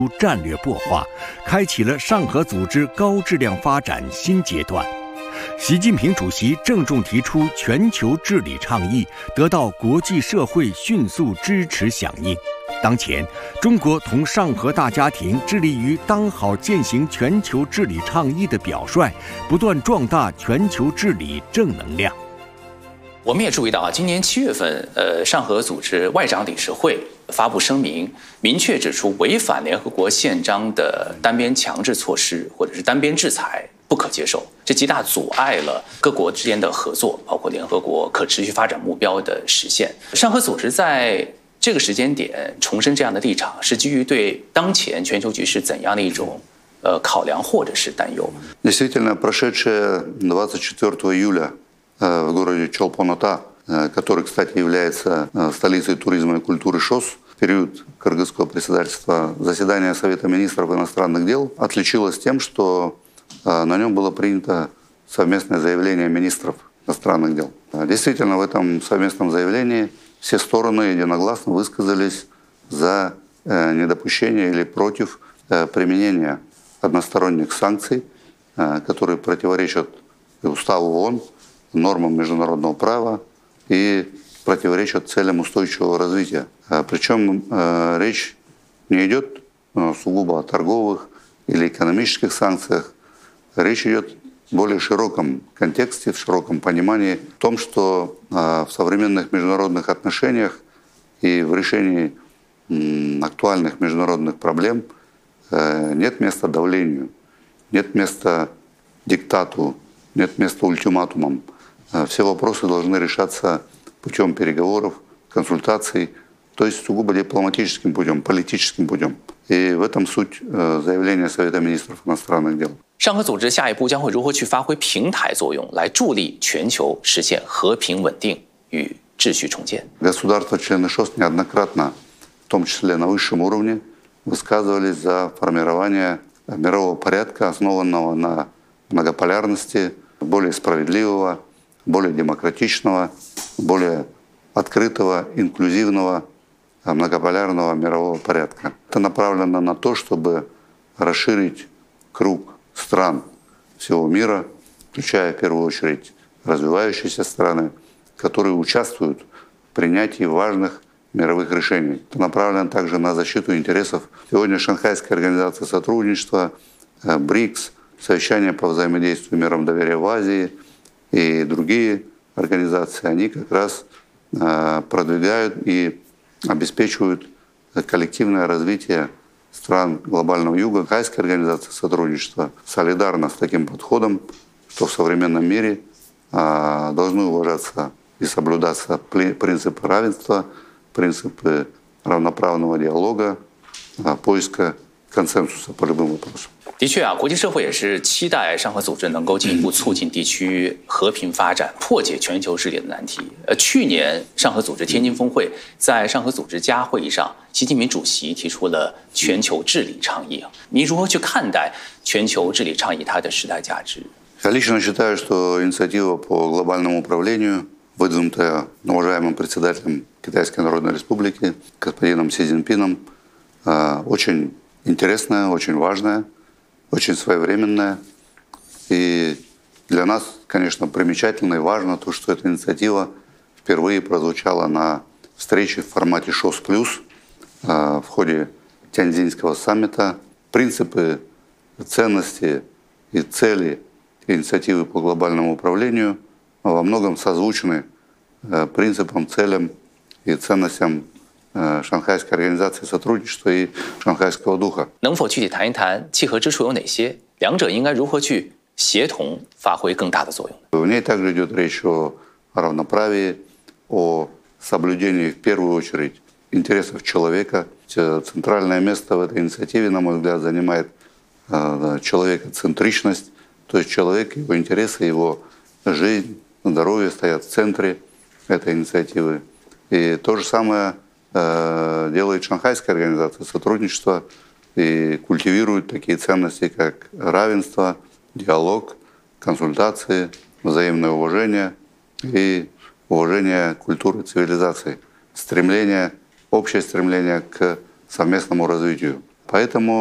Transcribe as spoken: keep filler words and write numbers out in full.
战略擘画，开启了上合组织高质量发展新阶段。习近平主席郑重提出全球治理倡议，得到国际社会迅速支持响应。当前，中国同上合大家庭致力于当好践行全球治理倡议的表率，不断壮大全球治理正能量。 我们也注意到啊，今年七月份，呃，上合组织外长理事会发布声明，明确指出违反联合国宪章的单边强制措施或者是单边制裁不可接受，这极大阻碍了各国之间的合作，包括联合国可持续发展目标的实现。上合组织在这个时间点重申这样的立场，是基于对当前全球局势怎样的一种呃考量或者是担忧？ Действительно, прошедшее двадцать четвёртого июля в городе Чолпон-Ата, который, кстати, является столицей туризма и культуры ШОС, в период кыргызского председательства, заседание Совета министров иностранных дел отличилось тем, что на нем было принято совместное заявление министров иностранных дел. Действительно, в этом совместном заявлении все стороны единогласно высказались за недопущение или против применения односторонних санкций, которые противоречат Уставу ООН, нормам международного права и противоречат целям устойчивого развития. Причем речь не идет сугубо о торговых или экономических санкциях. Речь идет в более широком контексте, в широком понимании о том, что в современных международных отношениях и в решении актуальных международных проблем нет места давлению, нет места диктату, нет места ультиматумам. Все вопросы должны решаться путем переговоров, консультаций, то есть сугубо дипломатическим путем, политическим путем. И в этом суть заявления Совета министров иностранных дел. 上合组织下一步将会如何去发挥平台作用，来助力全球实现和平稳定与秩序重建？ Государства-члены ШОС неоднократно, в том числе на высшем уровне, высказывались за формирование мирового порядка, основанного на многополярности, более справедливого, более демократичного, более открытого, инклюзивного, многополярного мирового порядка. Это направлено на то, чтобы расширить круг стран всего мира, включая в первую очередь развивающиеся страны, которые участвуют в принятии важных мировых решений. Это направлено также на защиту интересов. Сегодня Шанхайская организация сотрудничества, БРИКС, совещание по взаимодействию миром доверия в Азии и другие организации, они как раз продвигают и обеспечивают коллективное развитие стран глобального юга. Шанхайская организация сотрудничества солидарна с таким подходом, что в современном мире должны уважаться и соблюдаться принципы равенства, принципы равноправного диалога, поиска консенсуса по любым вопросам. 的确啊，国际社会也是期待上合组织能够进一步促进地区和平发展，破解全球治理的难题。呃，去年上合组织天津峰会，在上合组织加会议上，习近平主席提出了全球治理倡议啊。您如何去看待全球治理倡议它的时代价值？ Я лично считаю, что инициатива по глобальному управлению, выдвинутая уважаемым председателем Китайской Народной Республики, господином Си Цзиньпином, очень интересная, очень важная, очень своевременная. И для нас, конечно, примечательно и важно то, что эта инициатива впервые прозвучала на встрече в формате ШОС плюс в ходе Тяньцзиньского саммита. Принципы, ценности и цели инициативы по глобальному управлению во многом созвучны принципам, целям и ценностям Шанхайской организации сотрудничества и шанхайского духа. 能否具体谈一谈契合之处有哪些？两者应该如何去协同发挥更大的作用？ В ней также идет речь о равноправии, о соблюдении в первую очередь интересов человека. Центральное место в этой инициативе, на мой взгляд, занимает человекоцентричность, то есть человек, его интересы, его жизнь, здоровье стоят в центре этой инициативы. И то же самое делает Шанхайская организация сотрудничества и культивирует такие ценности, как равенство, диалог, консультации, взаимное уважение и уважение культуры, цивилизации, стремление, общее стремление к совместному развитию. Поэтому